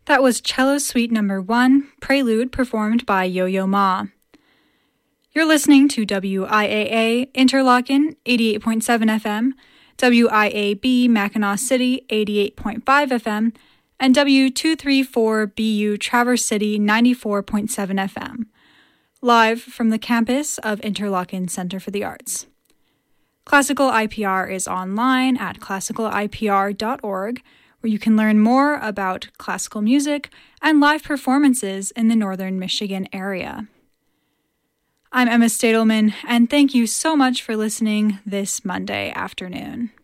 That was Cello Suite No. 1, Prelude, performed by Yo-Yo Ma. You're listening to WIAA Interlochen 88.7 FM, WIAB Mackinac City 88.5 FM, and W234BU Traverse City 94.7 FM, live from the campus of Interlochen Center for the Arts. Classical IPR is online at classicalipr.org, where you can learn more about classical music and live performances in the northern Michigan area. I'm Emma Stadelman, and thank you so much for listening this Monday afternoon.